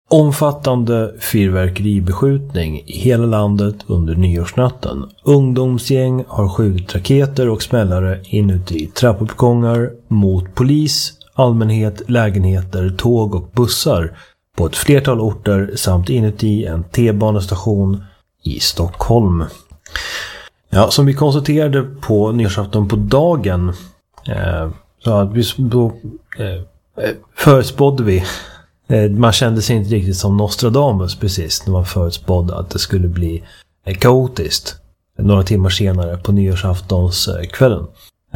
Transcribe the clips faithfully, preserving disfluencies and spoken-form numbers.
Omfattande fyrverkeribeskjutning i hela landet under nyårsnatten. Ungdomsgäng har skjutit raketer och smällare inuti trappuppgångar mot polis, allmänhet, lägenheter, tåg och bussar på ett flertal orter samt inuti en T-banestation i Stockholm. Ja, som vi konstaterade på nyårsafton på dagen eh, så att vi då, eh, förutspådde vi. Man kände sig inte riktigt som Nostradamus precis när man förutspådde att det skulle bli kaotiskt några timmar senare på nyårsaftonskvällen.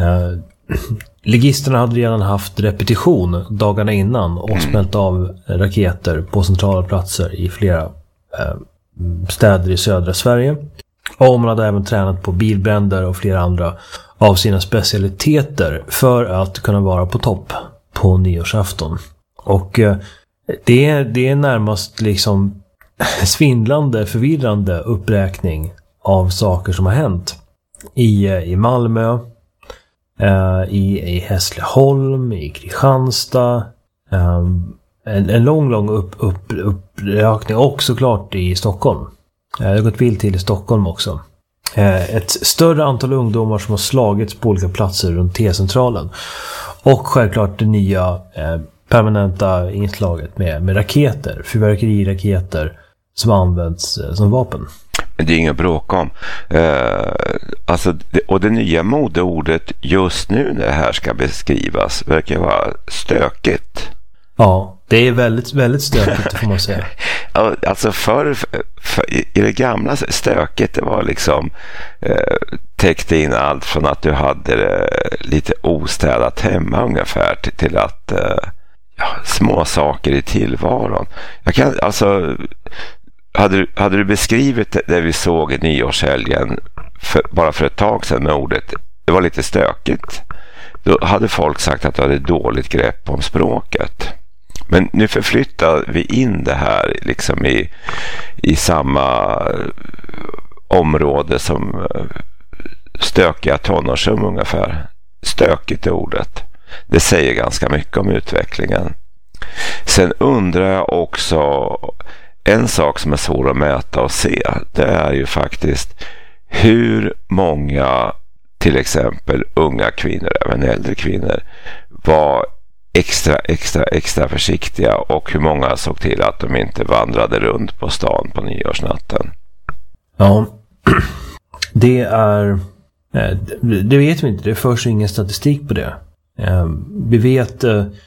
Ligisterna hade redan haft repetition dagarna innan och smält av raketer på centrala platser i flera städer i södra Sverige. Och man hade även tränat på bilbränder och flera andra av sina specialiteter för att kunna vara på topp på nyårsafton. Och Det är, det är närmast liksom svindlande, förvirrande uppräkning av saker som har hänt i, i Malmö, eh, i, i Hässleholm, i Kristianstad, eh, en, en lång, lång upp, upp, uppräkning och såklart i Stockholm. Eh, det har gått vilt till i Stockholm också. Eh, ett större antal ungdomar som har slagits på olika platser runt T-centralen och självklart det nya eh, permanenta inslaget med, med raketer, fyrverkeriraketer som används eh, som vapen. Det är inget bråk om. Eh, alltså, det, och det nya modeordet just nu när det här ska beskrivas verkar vara stökigt. Ja, det är väldigt, väldigt stökigt får man säga. Alltså för, för i det gamla stöket det var liksom eh, täckte in allt från att du hade det lite ostädat hemma ungefär till, till att eh, ja, små saker i tillvaron. Jag kan alltså hade du, hade du beskrivit det, det vi såg i nyårshelgen för, bara för ett tag sedan med ordet det var lite stökigt, då hade folk sagt att du hade dåligt grepp om språket. Men nu förflyttar vi in det här liksom i, i samma område som stökiga tonårsrum ungefär. Stökigt är ordet. Det säger ganska mycket om utvecklingen. Sen undrar jag också, en sak som är svår att mäta och se, det är ju faktiskt hur många till exempel unga kvinnor, även äldre kvinnor, var extra, extra, extra försiktiga och hur många såg till att de inte vandrade runt på stan på nyårsnatten. Ja, det är det vet vi inte, det förs ingen statistik på det. Vi vet,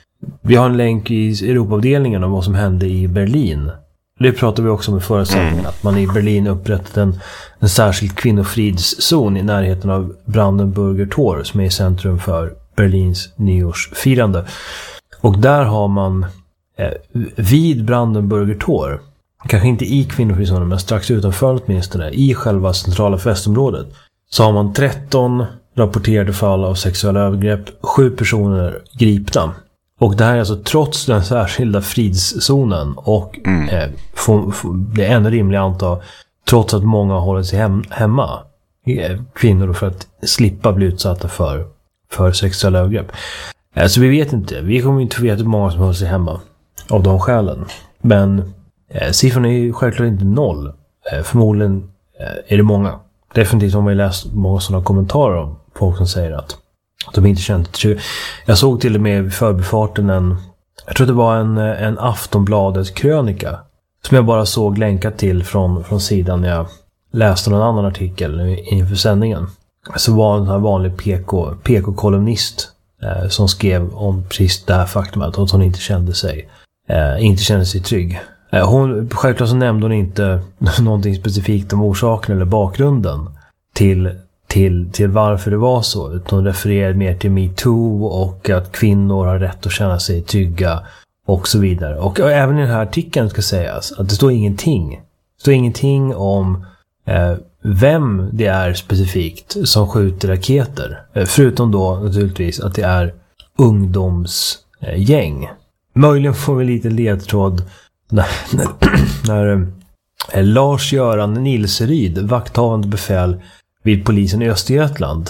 vi har en länk i Europaavdelningen om vad som hände i Berlin. Det pratade vi också om i förra sändningen, mm. att man i Berlin upprättat en, en särskild kvinnofridszon i närheten av Brandenburger Tor som är i centrum för Berlins nyårsfirande. Och där har man eh, vid Brandenburger Tor, kanske inte i kvinnofridszonen men strax utanför åtminstone, i själva centrala festområdet, så har man tretton rapporterade fall av sexuella övergrepp, sju personer gripna. Och det här är alltså trots den särskilda fridszonen och mm. eh, får, får, det är ännu rimligt att anta trots att många håller sig hem, hemma eh, kvinnor för att slippa bli utsatta för, för sexuella övergrepp. Eh, så vi vet inte, vi kommer inte få veta hur många som håller sig hemma av de skälen. Men eh, siffran är ju självklart inte noll. Eh, förmodligen eh, är det många. Definitivt har man ju läst många sådana kommentarer om folk som säger att de inte kände trygga. Jag såg till och med vid förbifarten en, jag tror det var en, en Aftonbladets krönika som jag bara såg länkat till från, från sidan när jag läste någon annan artikel inför sändningen. Så var en här vanlig P K, P K-kolumnist eh, som skrev om precis det här faktumet att hon inte kände sig eh, inte kände sig trygg. Eh, hon, självklart så nämnde hon inte någonting specifikt om orsaken eller bakgrunden till Till, till varför det var så. Utan hon refererar mer till MeToo och att kvinnor har rätt att känna sig trygga och så vidare. Och, och även i den här artikeln ska sägas att det står ingenting. Det står ingenting om eh, vem det är specifikt som skjuter raketer. Eh, förutom då naturligtvis att det är ungdomsgäng. Eh, Möjligen får vi lite ledtråd när, när, när eh, Lars-Göran Nilseryd, vakthavande befäl vid polisen i Östergötland,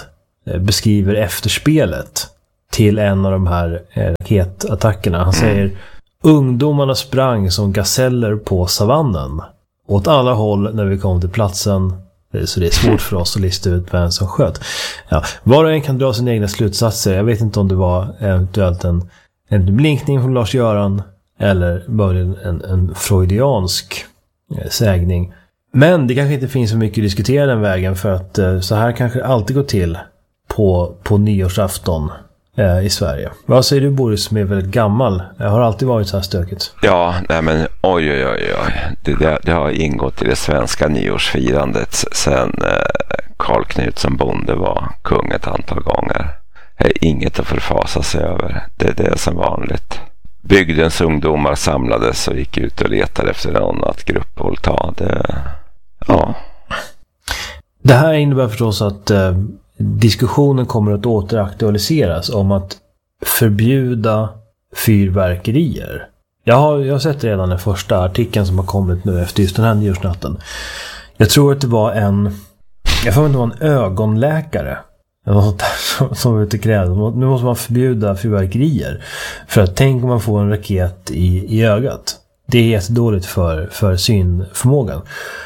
beskriver efterspelet till en av de här raketattackerna. Han säger ungdomarna sprang som gaseller på savannen. Åt alla håll när vi kom till platsen. Så det är svårt för oss att lista ut vem som sköt. Ja, var och en kan dra sina egna slutsatser. Jag vet inte om det var eventuellt en, en blinkning från Lars-Göran eller bara en, en, en freudiansk eh, sägning. Men det kanske inte finns så mycket att diskutera den vägen, för att eh, så här kanske det alltid går till på, på nyårsafton eh, i Sverige. Vad säger du, Boris, som är väldigt gammal? Jag har alltid varit så här stökigt. Ja, nej men oj oj oj oj. Det, det, det har ingått i det svenska nyårsfirandet sen eh, Karl Knut som bonde var kung ett antal gånger. Det är inget att förfasa sig över. Det, det är som vanligt. Bygdens ungdomar samlades och gick ut och letade efter någon att gruppvåldta. Det, ja. Det här innebär förstås att eh, diskussionen kommer att återaktualiseras om att förbjuda fyrverkerier. Jag har, jag har sett redan den första artikeln som har kommit nu efter just den här nyårsnatten. Jag tror att det var en jag får inte vara en ögonläkare som, som ute krävde. Nu måste man förbjuda fyrverkerier. För att tänk om man får en raket i, i ögat. Det är jättedåligt för, för synförmågan.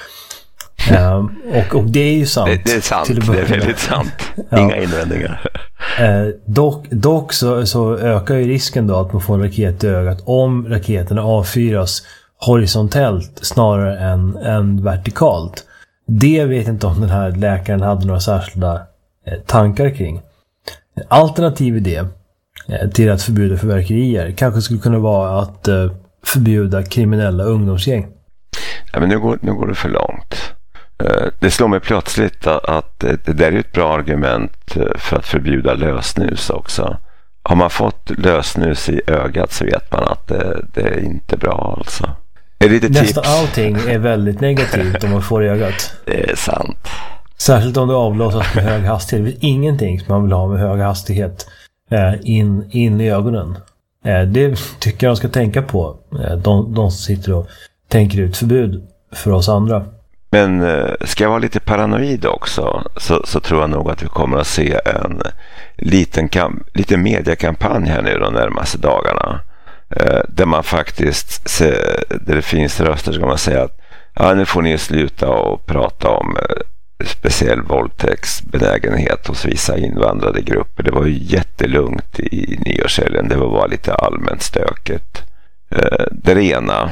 Um, och, och det är ju sant. Det, det är sant, det är väldigt sant. Inga ja. invändningar. Uh, dock dock så, så ökar ju risken då att man får en raket i ögat om raketerna avfyras horisontellt snarare än, än vertikalt. Det vet inte om den här läkaren hade några särskilda eh, tankar kring. Alternativ idé eh, till att förbjuda fyrverkerier kanske skulle kunna vara att eh, förbjuda kriminella ungdomsgäng. Ja, men nu går, nu går det för långt. Uh, det slår mig plötsligt att, att det där är ett bra argument för att förbjuda lösnus också. Har man fått lösnus i ögat så vet man att det, det är inte bra alltså. Är det Nästan tips? allting är väldigt negativt om man får i ögat. Det är sant. Särskilt om det avblåsas med hög hastighet. Det finns ingenting som man vill ha med hög hastighet eh, in, in i ögonen. Eh, det tycker jag de ska tänka på. Eh, de, de som sitter och tänker ut förbud för oss andra. Men eh, ska jag vara lite paranoid också så, så tror jag nog att vi kommer att se en liten, kam- liten mediekampanj här nu de närmaste dagarna. Eh, där man faktiskt ser, där det finns röster som kan man säga att ja, nu får ni sluta och prata om eh, speciell våldtäktsbenägenhet hos vissa invandrade grupper. Det var ju jättelugnt i nyårshelgen. Det var bara lite allmänt stöket. Eh, det ena.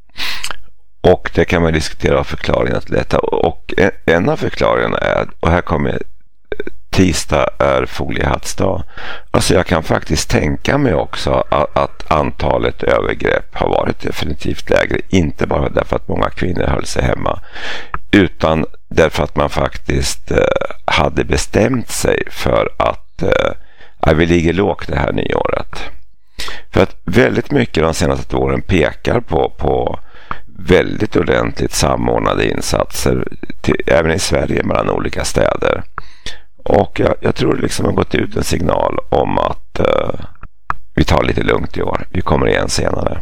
Och det kan man diskutera förklaringen till detta. Och en av förklaringarna är, och här kommer tisdag är foliehattsdag. Alltså jag kan faktiskt tänka mig också att, att antalet övergrepp har varit definitivt lägre. Inte bara därför att många kvinnor höll sig hemma, utan därför att man faktiskt eh, hade bestämt sig för att eh, vi ligger lågt det här nyåret. För att väldigt mycket de senaste åren pekar på, på väldigt ordentligt samordnade insatser till, även i Sverige mellan olika städer. Och jag, jag tror det liksom har gått ut en signal om att uh, vi tar lite lugnt i år. Vi kommer igen senare.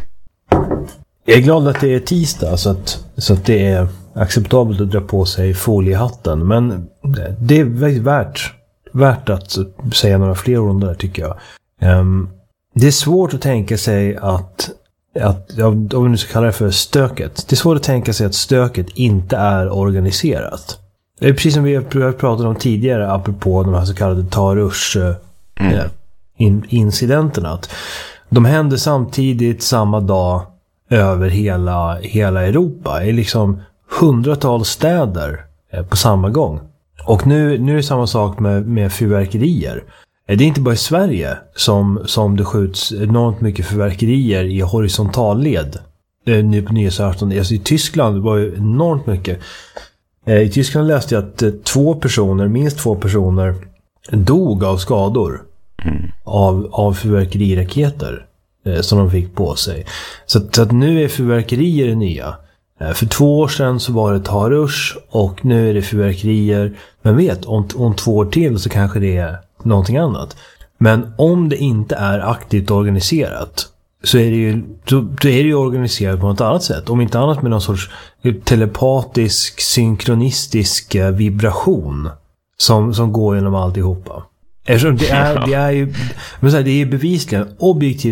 Jag är glad att det är tisdag så att, så att det är acceptabelt att dra på sig foliehatten. Men det är väldigt värt, värt att säga några fler ord om det där, tycker jag. Um, det är svårt att tänka sig att att, om vi nu ska kalla det för stöket. Det är svårt att tänka sig att stöket inte är organiserat. Det är precis som vi har pratat om tidigare apropå de här så kallade Tarush mm. eh, in, incidenterna. Att de händer samtidigt samma dag över hela, hela Europa. Det är liksom hundratals städer eh, på samma gång. Och nu, nu är det samma sak med, med fyrverkerier. Det är inte bara i Sverige som, som det skjuts enormt mycket fyrverkerier i horisontalled nu på nyårsafton. Alltså i Tyskland var det enormt mycket. I Tyskland läste jag att två personer, minst två personer dog av skador mm. av, av fyrverkeriraketer som de fick på sig. Så, så att nu är fyrverkerier det nya. För två år sedan så var det Tarush och nu är det fyrverkerier. Men vet, om, om två år till så kanske det är någonting annat. Men om det inte är aktivt organiserat så är det ju, så, så är det ju organiserat på något annat sätt. Om inte annat med någon sorts telepatisk, synkronistisk vibration som, som går genom alltihopa. Eftersom det är, det är ju men så här, det är bevisligen objektivt